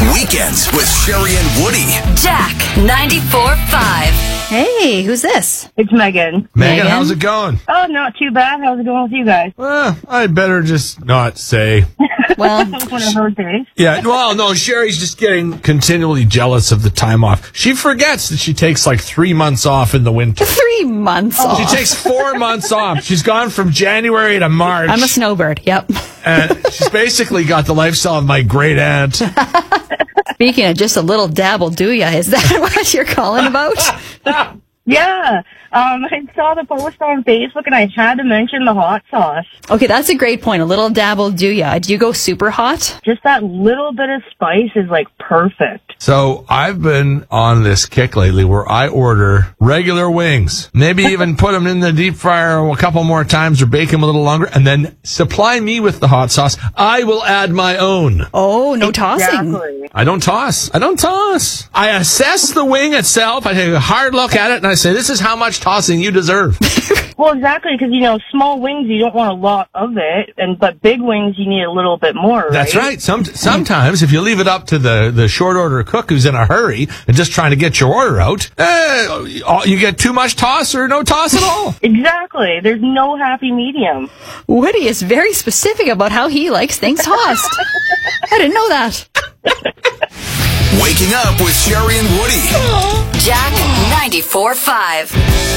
Weekends with Sherry and Woody. Jack 94.5. Hey, who's this? It's Megan. Megan, how's it going? Oh, not too bad. How's it going with you guys? Well, I'd better just not say. Well, One of those days. Yeah, well, no, Sherry's just getting continually jealous of the time off. She forgets that she takes like 3 months off in the winter. 3 months off. She takes 4 months off. She's gone from January to March. I'm a snowbird, yep. And she's basically got the lifestyle of my great aunt. Speaking of just a little dabble, do ya? Is that what you're calling about? Yeah. I saw the post on Facebook and I had to mention the hot sauce. Okay, that's a great point. A little dabble, do ya? Do you go super hot? Just that little bit of spice is like perfect. So I've been on this kick lately where I order regular wings, maybe even put them in the deep fryer a couple more times or bake them a little longer, and then supply me with the hot sauce. I will add my own. Oh, no tossing. Exactly. I don't toss. I assess the wing itself. I take a hard look at it and I say, this is how much tossing you deserve. Well, exactly, because, small wings, you don't want a lot of it, but big wings, you need a little bit more, right? That's right. Sometimes if you leave it up to the short order cook who's in a hurry and just trying to get your order out, you get too much toss or no toss at all. Exactly. There's no happy medium. Woody is very specific about how he likes things tossed. I didn't know that. Waking up with Sherry and Woody. Jack 94.5.